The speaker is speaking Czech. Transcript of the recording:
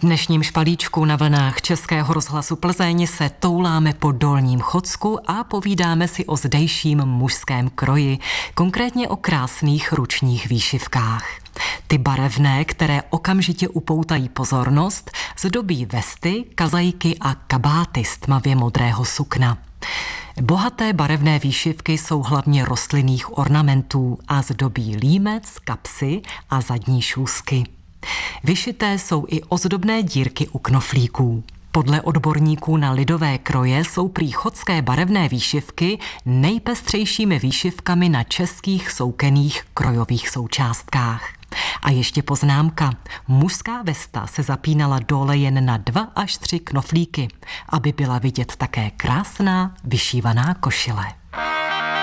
Dnešním špalíčku na vlnách Českého rozhlasu Plzeň se touláme po Dolním Chodsku a povídáme si o zdejším mužském kroji, konkrétně o krásných ručních výšivkách. Ty barevné, které okamžitě upoutají pozornost, zdobí vesty, kazajky a kabáty z tmavě modrého sukna. Bohaté barevné výšivky jsou hlavně rostlinných ornamentů a zdobí límec, kapsy a zadní šůzky. Vyšité jsou i ozdobné dírky u knoflíků. Podle odborníků na lidové kroje jsou prý chodské barevné výšivky nejpestřejšími výšivkami na českých soukenných krojových součástkách. A ještě poznámka. Mužská vesta se zapínala dole jen na 2 až 3 knoflíky, aby byla vidět také krásná vyšívaná košile.